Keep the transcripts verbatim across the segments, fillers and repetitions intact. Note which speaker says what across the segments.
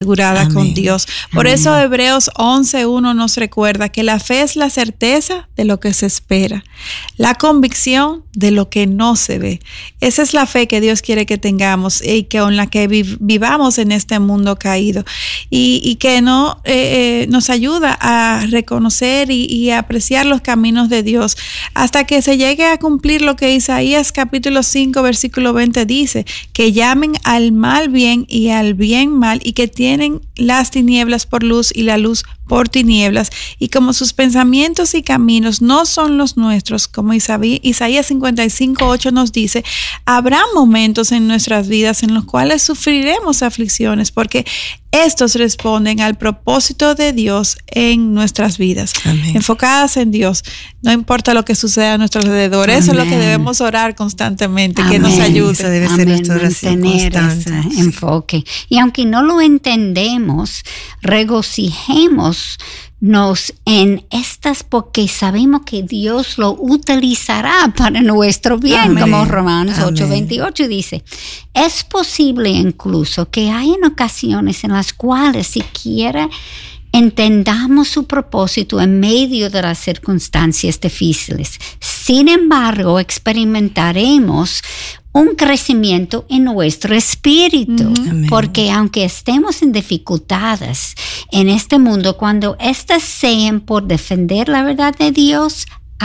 Speaker 1: asegurada Amén. Con Dios. Por Amén. Eso Hebreos once uno nos recuerda que la fe es la certeza de lo que se espera, la convicción de lo que no se ve. Esa es la fe que Dios quiere que tengamos y que con la que viv- vivamos en este mundo caído y, y que no eh, nos ayuda a reconocer y, y a apreciar los caminos de Dios hasta que se llegue a cumplir lo que Isaías capítulo cinco versículo veinte dice, que llamen al mal bien y al bien mal y que tienen las tinieblas por luz y la luz por tinieblas, y como sus pensamientos y caminos no son los nuestros, como Isaías cincuenta y cinco ocho nos dice, habrá momentos en nuestras vidas en los cuales sufriremos aflicciones, porque estos responden al propósito de Dios en nuestras vidas. Amén. Enfocadas en Dios, no importa lo que suceda a nuestro alrededor. Amén. Eso es lo que debemos orar constantemente. Amén. Que nos ayude.
Speaker 2: Eso debe
Speaker 3: Amén.
Speaker 2: Ser nuestra oración constante.
Speaker 3: Ese enfoque. Y aunque no lo entendemos, regocijemos nos en estas porque sabemos que Dios lo utilizará para nuestro bien. Amén. Como Romanos ocho veintiocho dice, es posible incluso que hayan ocasiones en las cuales siquiera entendamos su propósito en medio de las circunstancias difíciles. Sin embargo, experimentaremos un crecimiento en nuestro espíritu, uh-huh. porque aunque estemos en dificultades en este mundo, cuando éstas sean por defender la verdad de Dios,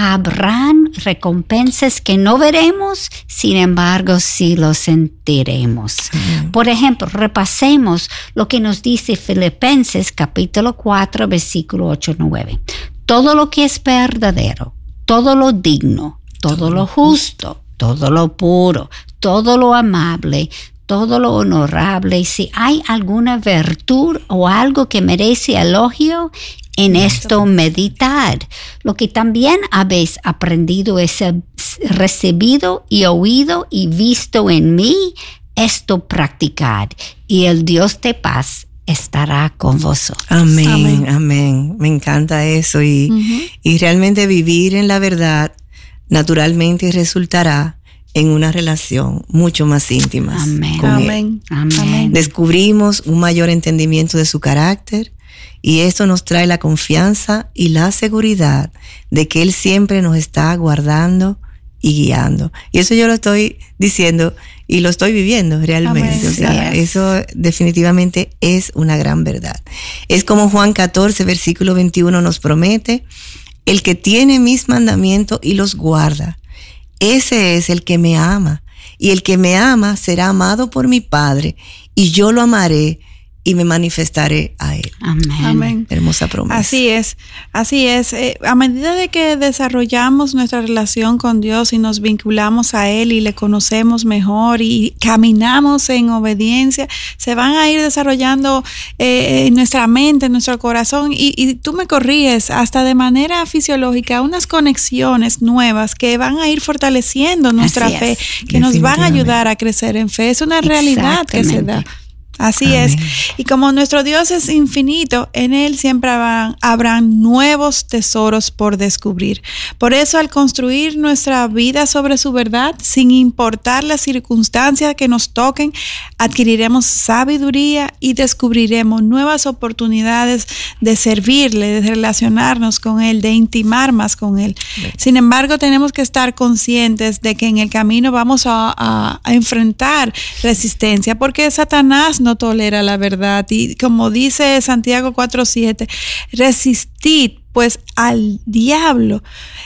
Speaker 3: habrán recompensas que no veremos, sin embargo, sí lo sentiremos. Uh-huh. Por ejemplo, repasemos lo que nos dice Filipenses capítulo cuatro, versículo ocho nueve. Todo lo que es verdadero, todo lo digno, todo lo justo, todo lo puro, todo lo amable, todo lo honorable, y si hay alguna virtud o algo que merece elogio, en esto meditad. Lo que también habéis aprendido es recibido y oído y visto en mí, esto practicad, y el Dios de paz estará con vosotros.
Speaker 2: Amén, amén. amén. Me encanta eso y, uh-huh. y realmente vivir en la verdad naturalmente resultará en una relación mucho más íntima.
Speaker 3: Amén.
Speaker 2: Con
Speaker 1: Amén.
Speaker 2: Él.
Speaker 3: Amén.
Speaker 2: Descubrimos un mayor entendimiento de su carácter y esto nos trae la confianza y la seguridad de que Él siempre nos está guardando y guiando. Y eso yo lo estoy diciendo y lo estoy viviendo realmente. Amén. O sea, sí, eso definitivamente es una gran verdad. Es como Juan catorce, versículo veintiuno nos promete, el que tiene mis mandamientos y los guarda, ese es el que me ama, y el que me ama será amado por mi Padre, y yo lo amaré y me manifestaré a Él.
Speaker 3: Amén.
Speaker 1: Amén.
Speaker 2: Hermosa promesa.
Speaker 1: Así es, así es. Eh, a medida de que desarrollamos nuestra relación con Dios y nos vinculamos a Él y le conocemos mejor y caminamos en obediencia, se van a ir desarrollando eh, en nuestra mente, en nuestro corazón, y, y tú me corriges, hasta de manera fisiológica, unas conexiones nuevas que van a ir fortaleciendo nuestra
Speaker 3: así
Speaker 1: fe,
Speaker 3: es.
Speaker 1: que nos van a ayudar a crecer en fe. Es una realidad que se da. Así Amén. Es. Y como nuestro Dios es infinito, en Él siempre habrán, habrán nuevos tesoros por descubrir. Por eso, al construir nuestra vida sobre su verdad, sin importar las circunstancias que nos toquen, adquiriremos sabiduría y descubriremos nuevas oportunidades de servirle, de relacionarnos con Él, de intimar más con Él. Bien. Sin embargo, tenemos que estar conscientes de que en el camino vamos a, a, a enfrentar resistencia, porque Satanás no tolera la verdad, y como dice Santiago cuatro siete, resistid pues al diablo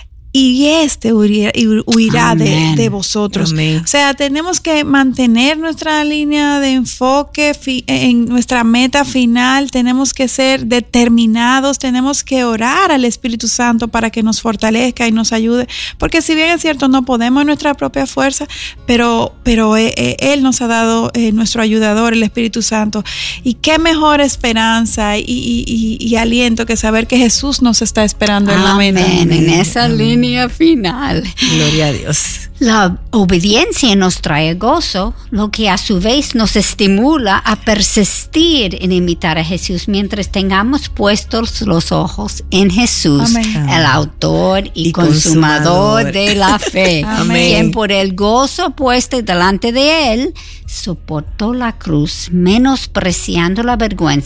Speaker 1: y este huirá, huirá de, de vosotros. Amén. O sea, tenemos que mantener nuestra línea de enfoque fi, en nuestra meta final, tenemos que ser determinados, tenemos que orar al Espíritu Santo para que nos fortalezca y nos ayude, porque si bien es cierto, no podemos en nuestra propia fuerza, pero, pero eh, eh, Él nos ha dado eh, nuestro ayudador, el Espíritu Santo, y qué mejor esperanza y, y, y, y aliento que saber que Jesús nos está esperando en la meta.
Speaker 3: Amén, en esa línea final.
Speaker 2: Gloria a Dios.
Speaker 3: La obediencia nos trae gozo, lo que a su vez nos estimula a persistir en imitar a Jesús mientras tengamos puestos los ojos en Jesús, Amén. El autor y, y consumador, consumador de la fe, Amén. Quien por el gozo puesto delante de Él soportó la cruz, menospreciando la vergüenza,